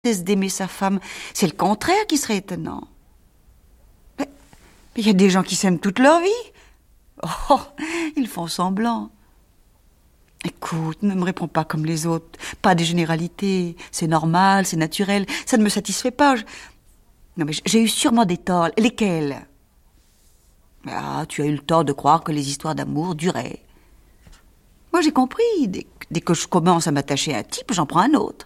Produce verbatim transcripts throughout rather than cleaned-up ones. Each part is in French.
cesse d'aimer sa femme. C'est le contraire qui serait étonnant. Mais il y a des gens qui s'aiment toute leur vie. Oh, ils font semblant. Écoute, ne me réponds pas comme les autres. Pas des généralités. C'est normal, c'est naturel. Ça ne me satisfait pas. Je... Non, mais j'ai eu sûrement des torts. Lesquels? Ah, tu as eu le tort de croire que les histoires d'amour duraient. Moi, j'ai compris. Dès, dès que je commence à m'attacher à un type, j'en prends un autre.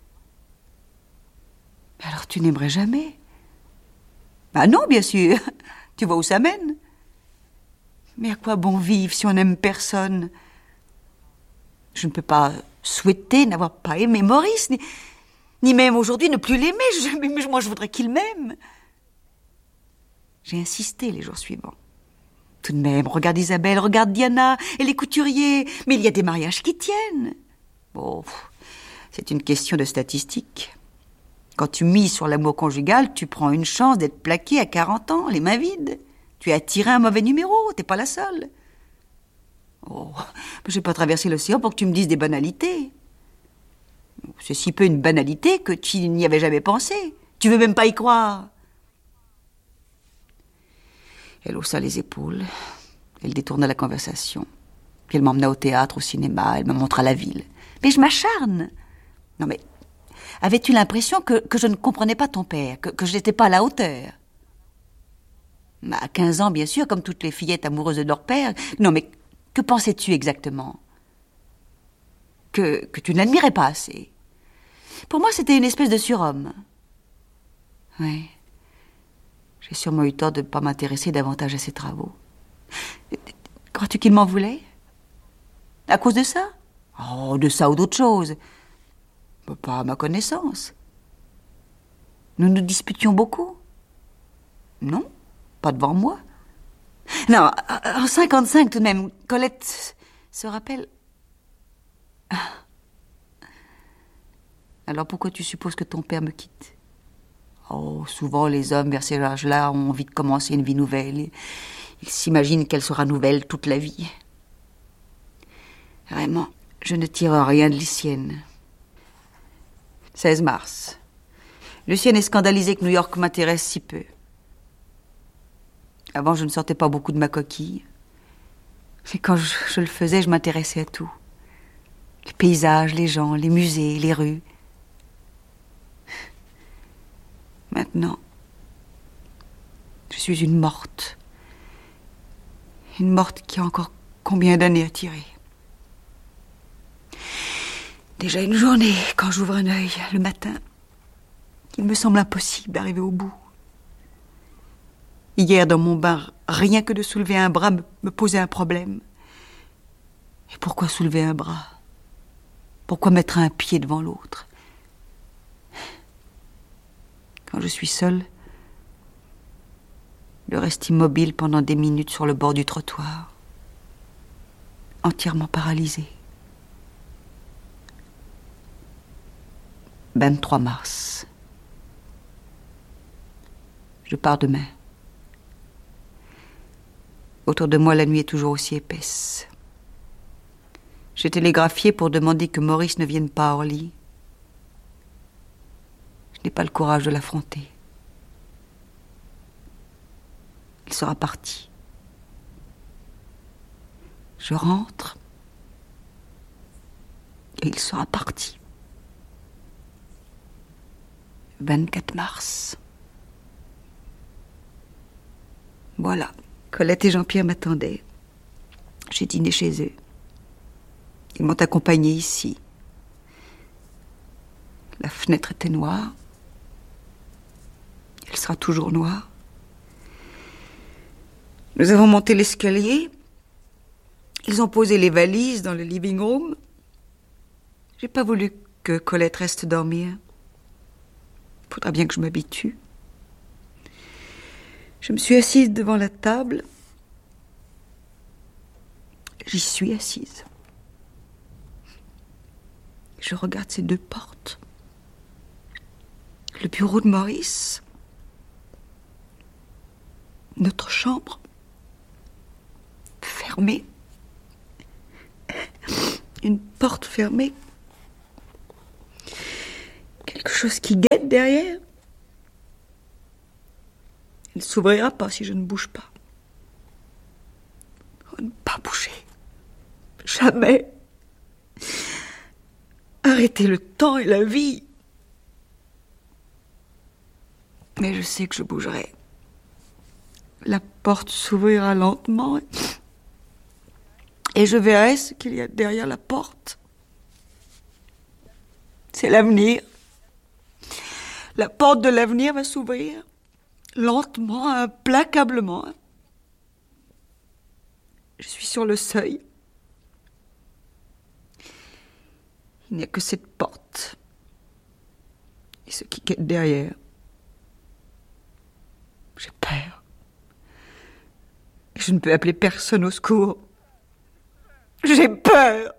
Alors, tu n'aimerais jamais? Ah non, bien sûr. Tu vois où ça mène. Mais à quoi bon vivre si on n'aime personne? Je ne peux pas souhaiter n'avoir pas aimé Maurice, ni, ni même aujourd'hui ne plus l'aimer. Je, mais moi, je voudrais qu'il m'aime. J'ai insisté les jours suivants. Tout de même, regarde Isabelle, regarde Diana et les couturiers. Mais il y a des mariages qui tiennent. Bon, c'est une question de statistiques. Quand tu mises sur l'amour conjugal, tu prends une chance d'être plaqué à quarante ans, les mains vides. Tu as attiré un mauvais numéro, t'es pas la seule. Oh, je vais pas traverser l'océan pour que tu me dises des banalités. C'est si peu une banalité que tu n'y avais jamais pensé. Tu veux même pas y croire. Elle haussa les épaules. Elle détourna la conversation. Puis elle m'emmena au théâtre, au cinéma. Elle me montra la ville. Mais je m'acharne. Non mais, avais-tu l'impression que, que je ne comprenais pas ton père, que, que je n'étais pas à la hauteur? À quinze ans, bien sûr, comme toutes les fillettes amoureuses de leur père. Non mais, que pensais-tu exactement? Que, que tu ne l'admirais pas assez. Pour moi, c'était une espèce de surhomme. Oui. J'ai sûrement eu tort de ne pas m'intéresser davantage à ses travaux. Crois-tu qu'il m'en voulait? À cause de ça? Oh, de ça ou d'autre chose. Pas à ma connaissance. Nous nous disputions beaucoup? Non, pas devant moi. Non, en cinquante-cinq tout de même, Colette se rappelle... Alors pourquoi tu supposes que ton père me quitte? Oh, souvent les hommes vers ces âges-là ont envie de commencer une vie nouvelle. Ils s'imaginent qu'elle sera nouvelle toute la vie. Vraiment, je ne tire rien de Lucienne. seize mars. Lucienne est scandalisée que New York m'intéresse si peu. Avant, je ne sortais pas beaucoup de ma coquille. Mais quand je, je le faisais, je m'intéressais à tout. Les paysages, les gens, les musées, les rues. Maintenant, je suis une morte. Une morte qui a encore combien d'années à tirer. Déjà une journée, quand j'ouvre un œil le matin, il me semble impossible d'arriver au bout. Hier, dans mon bain, rien que de soulever un bras me, me posait un problème. Et pourquoi soulever un bras? Pourquoi mettre un pied devant l'autre? Quand je suis seule, je reste immobile pendant des minutes sur le bord du trottoir, entièrement paralysée. vingt-trois mars. Je pars demain. Autour de moi, la nuit est toujours aussi épaisse. J'ai télégraphié pour demander que Maurice ne vienne pas à Orly. Je n'ai pas le courage de l'affronter. Il sera parti. Je rentre et il sera parti. vingt-quatre mars. Voilà, Colette et Jean-Pierre m'attendaient. J'ai dîné chez eux. Ils m'ont accompagnée ici. La fenêtre était noire. Elle sera toujours noire. Nous avons monté l'escalier. Ils ont posé les valises dans le living room. J'ai pas voulu que Colette reste dormir. Faudra bien que je m'habitue. Je me suis assise devant la table. J'y suis assise. Je regarde ces deux portes. Le bureau de Maurice. Notre chambre. Fermée. Une porte fermée. Quelque chose qui guette derrière. Elle ne s'ouvrira pas si je ne bouge pas. Oh, ne pas bouger. Jamais. Arrêter le temps et la vie. Mais je sais que je bougerai. La porte s'ouvrira lentement et je verrai ce qu'il y a derrière la porte. C'est l'avenir. La porte de l'avenir va s'ouvrir lentement, implacablement. Je suis sur le seuil. Il n'y a que cette porte et ce qui guette derrière. J'ai peur. Je ne peux appeler personne au secours. J'ai peur.